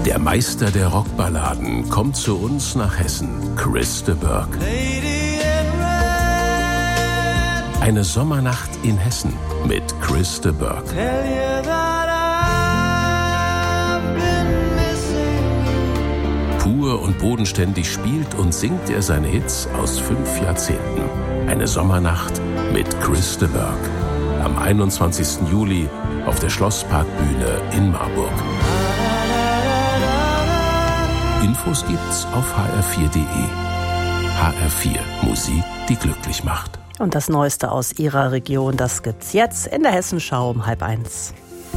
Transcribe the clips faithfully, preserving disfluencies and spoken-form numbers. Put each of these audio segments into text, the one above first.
Der Meister der Rockballaden kommt zu uns nach Hessen, Chris de Burgh. Eine Sommernacht in Hessen mit Chris de Burgh. Pur und bodenständig spielt und singt er seine Hits aus fünf Jahrzehnten. Eine Sommernacht mit Chris de Burgh. Am einundzwanzigsten Juli auf der Schlossparkbühne in Marburg. Infos gibt's auf h r vier punkt d e. H R vier, Musik, die glücklich macht. Und das Neueste aus Ihrer Region, das gibt's jetzt in der Hessenschau um halb eins.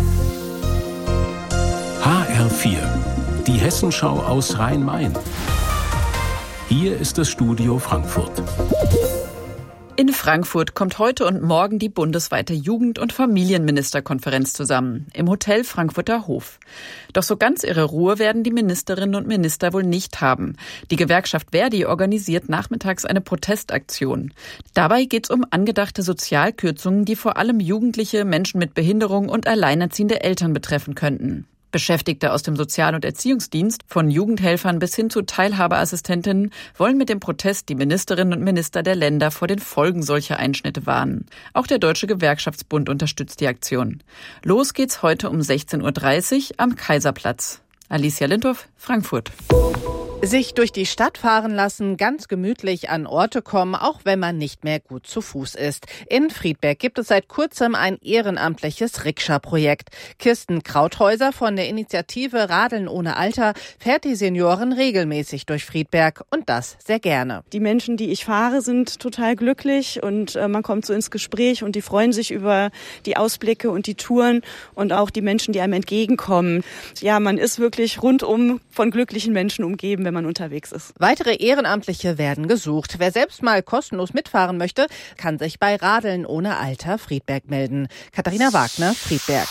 H R vier, die Hessenschau aus Rhein-Main. Hier ist das Studio Frankfurt. In Frankfurt kommt heute und morgen die bundesweite Jugend- und Familienministerkonferenz zusammen, im Hotel Frankfurter Hof. Doch so ganz ihre Ruhe werden die Ministerinnen und Minister wohl nicht haben. Die Gewerkschaft Verdi organisiert nachmittags eine Protestaktion. Dabei geht es um angedachte Sozialkürzungen, die vor allem Jugendliche, Menschen mit Behinderung und alleinerziehende Eltern betreffen könnten. Beschäftigte aus dem Sozial- und Erziehungsdienst, von Jugendhelfern bis hin zu Teilhabeassistentinnen, wollen mit dem Protest die Ministerinnen und Minister der Länder vor den Folgen solcher Einschnitte warnen. Auch der Deutsche Gewerkschaftsbund unterstützt die Aktion. Los geht's heute um sechzehn Uhr dreißig am Kaiserplatz. Alicia Lindhoff, Frankfurt. Sich durch die Stadt fahren lassen, ganz gemütlich an Orte kommen, auch wenn man nicht mehr gut zu Fuß ist. In Friedberg gibt es seit kurzem ein ehrenamtliches Rikscha-Projekt. Kirsten Krauthäuser von der Initiative Radeln ohne Alter fährt die Senioren regelmäßig durch Friedberg und das sehr gerne. Die Menschen, die ich fahre, sind total glücklich und äh, man kommt so ins Gespräch und die freuen sich über die Ausblicke und die Touren und auch die Menschen, die einem entgegenkommen. Ja, man ist wirklich rundum von glücklichen Menschen umgeben, wenn man unterwegs ist. Weitere Ehrenamtliche werden gesucht. Wer selbst mal kostenlos mitfahren möchte, kann sich bei Radeln ohne Alter Friedberg melden. Katharina Wagner, Friedberg.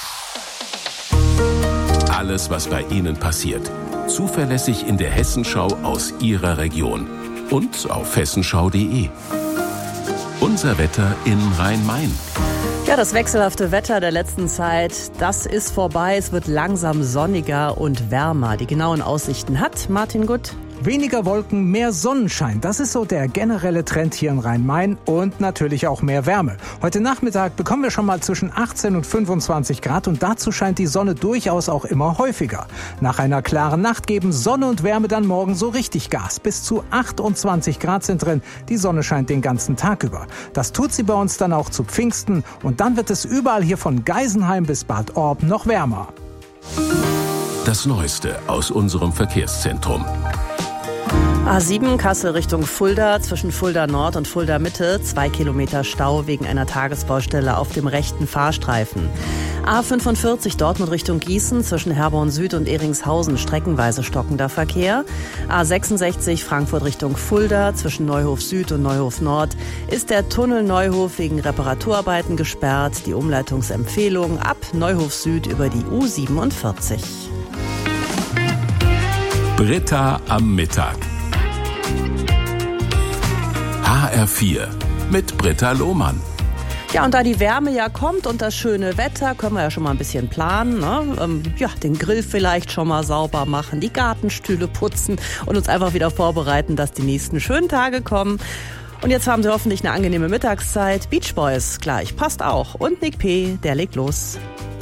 Alles, was bei Ihnen passiert. Zuverlässig in der Hessenschau aus Ihrer Region. Und auf hessenschau punkt de. Unser Wetter in Rhein-Main. Ja, das wechselhafte Wetter der letzten Zeit, das ist vorbei. Es wird langsam sonniger und wärmer. Die genauen Aussichten hat Martin Gutt. Weniger Wolken, mehr Sonnenschein. Das ist so der generelle Trend hier in Rhein-Main und natürlich auch mehr Wärme. Heute Nachmittag bekommen wir schon mal zwischen achtzehn und fünfundzwanzig Grad und dazu scheint die Sonne durchaus auch immer häufiger. Nach einer klaren Nacht geben Sonne und Wärme dann morgen so richtig Gas. Bis zu achtundzwanzig Grad sind drin. Die Sonne scheint den ganzen Tag über. Das tut sie bei uns dann auch zu Pfingsten und dann wird es überall hier von Geisenheim bis Bad Orb noch wärmer. Das Neueste aus unserem Verkehrszentrum. A sieben Kassel Richtung Fulda, zwischen Fulda Nord und Fulda Mitte, zwei Kilometer Stau wegen einer Tagesbaustelle auf dem rechten Fahrstreifen. A fünfundvierzig Dortmund Richtung Gießen, zwischen Herborn Süd und Ehringshausen, streckenweise stockender Verkehr. A sechsundsechzig Frankfurt Richtung Fulda, zwischen Neuhof Süd und Neuhof Nord, ist der Tunnel Neuhof wegen Reparaturarbeiten gesperrt. Die Umleitungsempfehlung ab Neuhof Süd über die U siebenundvierzig. Britta am Mittag. H R vier mit Britta Lohmann. Ja, und da die Wärme ja kommt und das schöne Wetter, können wir ja schon mal ein bisschen planen. Ne? Ähm, ja, den Grill vielleicht schon mal sauber machen, die Gartenstühle putzen und uns einfach wieder vorbereiten, dass die nächsten schönen Tage kommen. Und jetzt haben Sie hoffentlich eine angenehme Mittagszeit. Beach Boys gleich, passt auch. Und Nick P., der legt los.